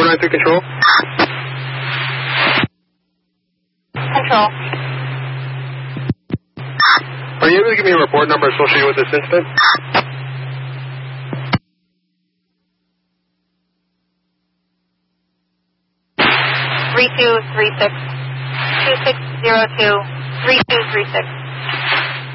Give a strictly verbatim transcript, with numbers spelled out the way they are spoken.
nine three control. Control. Are you able to give me a report number associated with this incident? three two three six, two six zero two, three two three six.